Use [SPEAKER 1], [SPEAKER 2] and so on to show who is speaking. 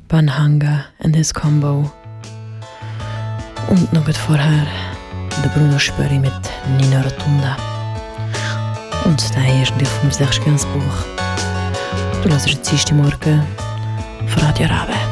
[SPEAKER 1] Banhanga and his Combo. Und noch vorher der Bruno Spöri mit Nina Rotunda. Und der hier ist natürlich vom Sechsgensbuch. Du hörst jetzt Morgen auf Radio Rabe.